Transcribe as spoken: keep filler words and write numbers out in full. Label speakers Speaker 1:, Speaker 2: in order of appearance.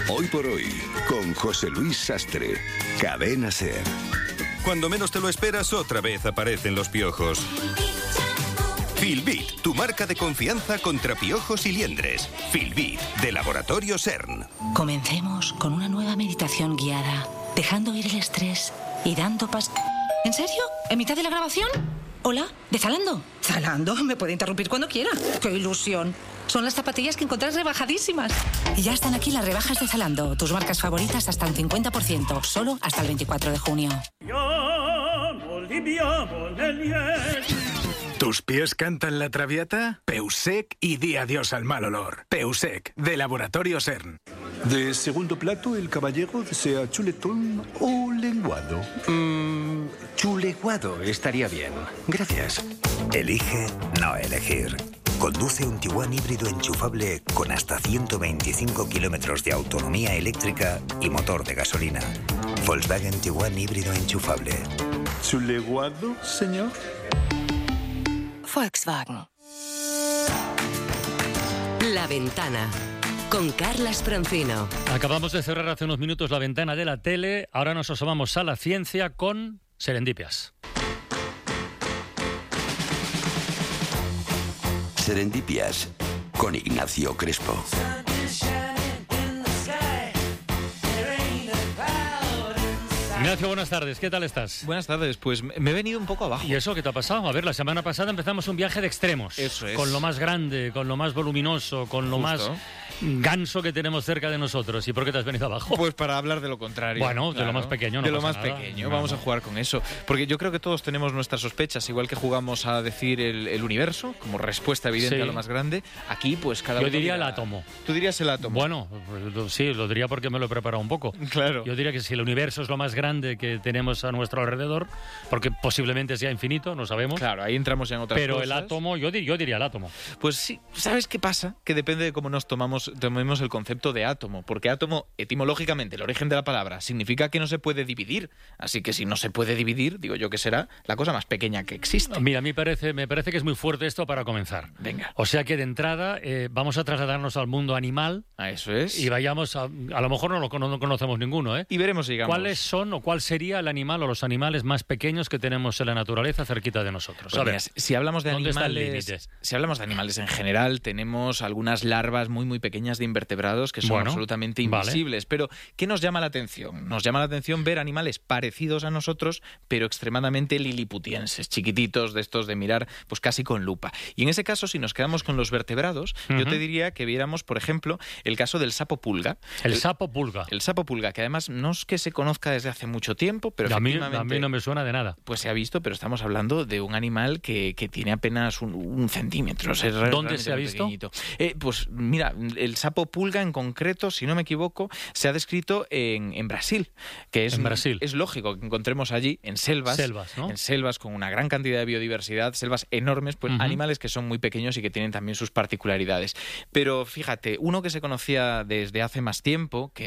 Speaker 1: Hoy por hoy, con José Luis Sastre, Cadena SER.
Speaker 2: Cuando menos te lo esperas, otra vez aparecen los piojos. Filbit, tu marca de confianza contra piojos y liendres. Filbit, de Laboratorio CERN.
Speaker 3: Comencemos con una nueva meditación guiada, dejando ir el estrés y dando pas... ¿En serio? ¿En mitad de la grabación? Hola, ¿de Zalando? Zalando, me puede interrumpir cuando quiera. ¡Qué ilusión! Son las zapatillas que encontrás rebajadísimas. Y ya están aquí las rebajas de Zalando. Tus marcas favoritas hasta un cincuenta por ciento. Solo hasta el veinticuatro de junio.
Speaker 4: ¿Tus pies cantan la traviata? Peusec y di adiós al mal olor. Peusec, de Laboratorio CERN.
Speaker 5: De segundo plato, el caballero desea chuletón o lenguado.
Speaker 6: Mmm, chuleguado estaría bien. Gracias.
Speaker 7: Elige no elegir. Conduce un Tiguan híbrido enchufable con hasta ciento veinticinco kilómetros de autonomía eléctrica y motor de gasolina. Volkswagen Tiguan híbrido enchufable.
Speaker 5: ¿Chuleguado, señor?
Speaker 3: Volkswagen.
Speaker 8: La Ventana, con Carlas Francino.
Speaker 9: Acabamos de cerrar hace unos minutos la ventana de la tele. Ahora nos asomamos a la ciencia con Serendipias.
Speaker 1: Serendipias, con Ignacio Crespo.
Speaker 9: Ignacio, buenas tardes. ¿Qué tal estás?
Speaker 10: Buenas tardes. Pues me he venido un poco abajo.
Speaker 9: ¿Y eso qué te ha pasado? A ver, la semana pasada empezamos un viaje de extremos.
Speaker 10: Eso es.
Speaker 9: Con lo más grande, con lo más voluminoso, con lo
Speaker 10: Justo.
Speaker 9: más ganso que tenemos cerca de nosotros. ¿Y por qué te has venido abajo?
Speaker 10: Pues para hablar de lo contrario.
Speaker 9: Bueno,
Speaker 10: claro.
Speaker 9: de lo más pequeño, no
Speaker 10: De lo
Speaker 9: pasa
Speaker 10: más
Speaker 9: nada.
Speaker 10: pequeño.
Speaker 9: No,
Speaker 10: Vamos
Speaker 9: no.
Speaker 10: a jugar con eso. Porque yo creo que todos tenemos nuestras sospechas. Igual que jugamos a decir el, el universo, como respuesta evidente
Speaker 9: Sí.
Speaker 10: a lo más grande. Aquí, pues cada
Speaker 9: Yo
Speaker 10: uno
Speaker 9: diría
Speaker 10: dirá-
Speaker 9: el átomo.
Speaker 10: Tú dirías el átomo.
Speaker 9: Bueno, pues, sí, lo diría porque me lo he preparado un poco.
Speaker 10: Claro.
Speaker 9: Yo diría que si el universo es lo más grande que tenemos a nuestro alrededor, porque posiblemente sea infinito, no sabemos.
Speaker 10: Claro, ahí entramos ya en otras
Speaker 9: Pero
Speaker 10: cosas.
Speaker 9: el átomo, yo, di- yo diría el átomo.
Speaker 10: Pues sí, ¿sabes qué pasa? Que depende de cómo nos tomamos, tomemos el concepto de átomo. Porque átomo, etimológicamente, el origen de la palabra, significa que no se puede dividir. Así que si no se puede dividir, digo yo que será la cosa más pequeña que existe.
Speaker 9: Mira, a mí parece, me parece que es muy fuerte esto para comenzar.
Speaker 10: Venga.
Speaker 9: O sea que de entrada eh, vamos a trasladarnos al mundo animal
Speaker 10: A eso es.
Speaker 9: y vayamos a... A lo mejor no lo cono- no conocemos ninguno, ¿eh?
Speaker 10: Y veremos si llegamos.
Speaker 9: ¿Cuáles son o cuál sería el animal o los animales más pequeños que tenemos en la naturaleza cerquita de nosotros?
Speaker 10: Pues
Speaker 9: a ver,
Speaker 10: mira, si hablamos de
Speaker 9: ¿dónde está el
Speaker 10: animales,
Speaker 9: límite?
Speaker 10: si hablamos de animales en general, tenemos algunas larvas muy muy pequeñas de invertebrados que son
Speaker 9: Bueno,
Speaker 10: absolutamente
Speaker 9: vale.
Speaker 10: invisibles. Pero ¿qué nos llama la atención? Nos llama la atención ver animales parecidos a nosotros, pero extremadamente liliputienses, chiquititos, de estos de mirar, pues casi con lupa. Y en ese caso, si nos quedamos con los vertebrados, yo
Speaker 9: Ujú.
Speaker 10: te diría que viéramos, por ejemplo, el caso del sapo pulga.
Speaker 9: el sapo pulga.
Speaker 10: El sapo pulga, que además no es que se conozca desde hace mucho tiempo, pero
Speaker 9: a, mí,
Speaker 10: efectivamente...
Speaker 9: a mí no me suena de nada.
Speaker 10: Pues se ha visto, pero estamos hablando de un animal que, que tiene apenas un, un centímetro. Es re-
Speaker 9: ¿Dónde
Speaker 10: realmente
Speaker 9: se ha
Speaker 10: muy
Speaker 9: visto?
Speaker 10: pequeñito. Eh, pues mira, el sapo pulga en concreto, si no me equivoco, se ha descrito en, en Brasil. Que es,
Speaker 9: En Brasil.
Speaker 10: Es lógico que encontremos allí, en selvas,
Speaker 9: Selvas, ¿no?
Speaker 10: en selvas con una gran cantidad de biodiversidad, selvas enormes, pues
Speaker 9: Ujú.
Speaker 10: animales que son muy pequeños y que tienen también sus particularidades. Pero fíjate, uno que se conocía desde hace más tiempo, que